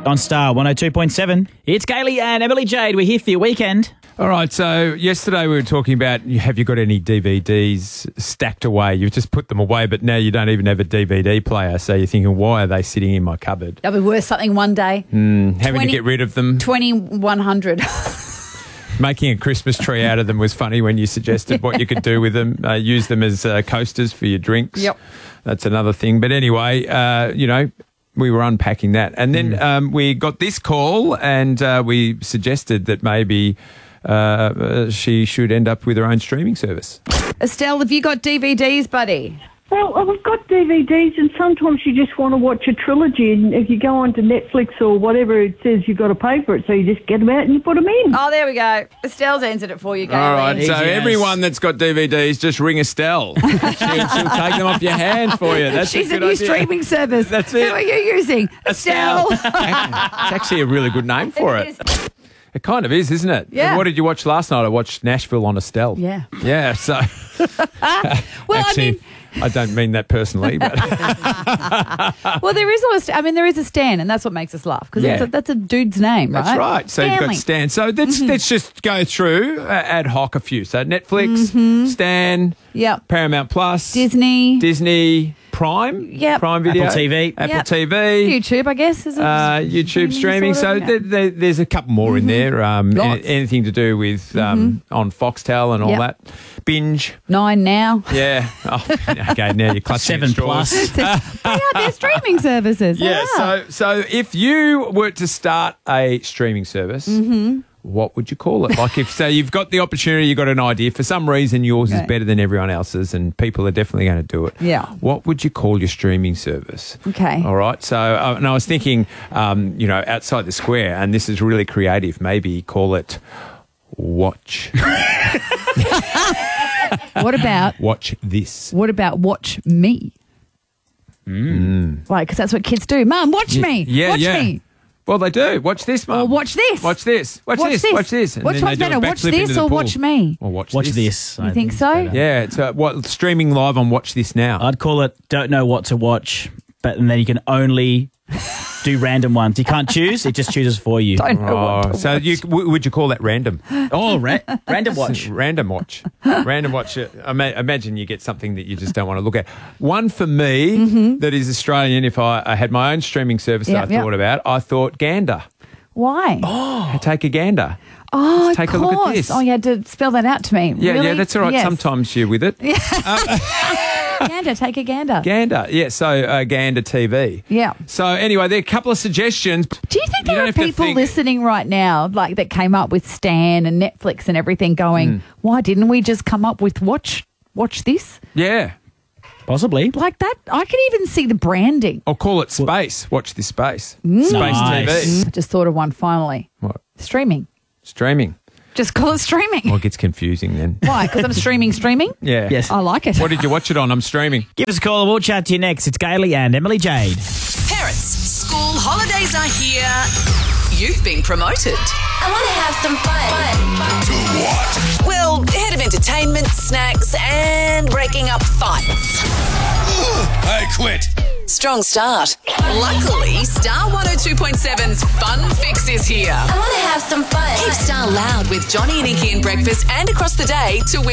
on Star 102.7. It's Kaylee and Emily Jade. We're here for your weekend. All right, so yesterday we were talking about have you got any DVDs stacked away? You've just put them away, but now you don't even have a DVD player. So you're thinking, why are they sitting in my cupboard? They'll be worth something one day. Having to get rid of them. 2,100. Making a Christmas tree out of them was funny when you suggested what you could do with them. Use them as coasters for your drinks. Yep. That's another thing. But anyway, we were unpacking that. And then we got this call and we suggested that maybe she should end up with her own streaming service. Estelle, have you got DVDs, buddy? Well, I've got DVDs, and sometimes you just want to watch a trilogy, and if you go onto Netflix or whatever, it says you've got to pay for it, so you just get them out and you put them in. Oh, there we go. Estelle's answered it for you, Kaylee. All right, so Easy as. everyone that's got DVDs, just ring Estelle. she'll take them off your hands for you. That's She's a a good new idea. streaming service. That's it. Who are you using? Estelle. It's actually a really good name for it. It kind of is, isn't it? Yeah. What did you watch last night? I watched Nashville on Estelle. Yeah. Yeah, so... Well, actually, I don't mean that personally, but... Well, there is a Stan, and that's what makes us laugh, because Yeah. that's a dude's name, right? That's right. So you've got Stanley. Stan. So let's just go through ad hoc a few. So Netflix, Stan, Yep. Paramount Plus, Disney, Prime, Yep. Prime Video, Apple TV. Apple Yep. TV, YouTube, I guess. Is it YouTube streaming. sort So of? Yeah. there's a couple more in there. Lots. Anything to do with on Foxtel and all Yep. that. Binge. 9 now. Yeah. Oh, okay, now you're clutching 7 at straws. plus. They are their streaming services. Yeah. Wow. So if you were to start a streaming service, what would you call it? Like if say you've got the opportunity, you've got an idea. For some reason, yours is Okay. better than everyone else's, and people are definitely going to do it. Yeah. What would you call your streaming service? Okay. All right. So and I was thinking, outside the square, and this is really creative. Maybe call it Watch. What about Watch this. Watch Me? Right, because that's what kids do. Mum, watch me. Yeah, watch yeah. me. Well, they do. Watch this, Mum. Or watch this. Watch this. Watch Watch this. this. Watch this. And Which then one's they do a better, watch backflip into this the or pool. watch me? Or watch Watch this. You think so? better. Yeah, it's streaming live on Watch This Now. I'd call it Don't Know What to Watch, but then you can only do random ones. You can't choose. It just chooses for you. Don't know what to So would you call that random? Oh, random watch. Random watch. Random watch. Imagine you get something that you just don't want to look at. One for me that is Australian, if I had my own streaming service that I thought about, I thought Gander. Why? Take a gander. Oh, Let's take of a look at course. this. Oh, you had to spell that out to me. Yeah, Really? yeah, that's all right. Yes. Sometimes you're with it. Gander, take a gander. Gander. Yeah, so Gander TV. Yeah. So anyway, there are a couple of suggestions. Do you think You there don't are have to people think- listening right now, like that came up with Stan and Netflix and everything, going, "Why didn't we just come up with watch this?" Yeah. Possibly. Like that, I can even see the branding. Or call it Space. Watch this Space. Nice. Space TV. I just thought of one finally. What? Streaming. Streaming. Just call it streaming. Well, it gets confusing then. Why? Because I'm streaming. Yeah. Yes. I like it. What did you watch it on? I'm streaming. Give us a call and we'll chat to you next. It's Kaylee and Emily Jade. Parents, school holidays are here. You've been promoted. I want to have some fun. To what? Well, head of entertainment, snacks, and breaking up fights. I quit. Strong start. Luckily, Star 102.7's Fun Fix is here. I want to have some fun. Keep Star loud with Johnny and Icky in breakfast and across the day to win